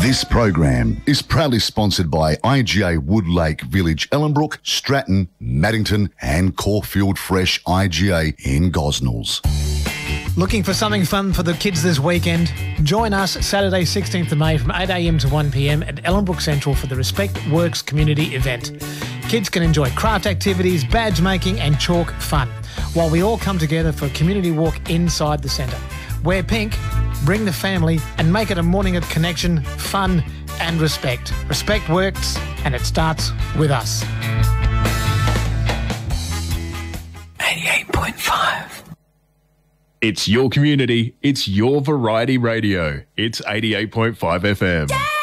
This program is proudly sponsored by IGA Woodlake Village, Ellenbrook, Stratton, Maddington and Caulfield Fresh IGA in Gosnells. Looking for something fun for the kids this weekend? Join us Saturday 16th of May from 8am to 1pm at Ellenbrook Central for the Respect Works community event. Kids can enjoy craft activities, badge making and chalk fun, while we all come together for a community walk inside the centre. Wear pink, bring the family and make it a morning of connection, fun and respect. Respect works and it starts with us. 88.5. It's your community, it's your variety radio. It's 88.5 FM.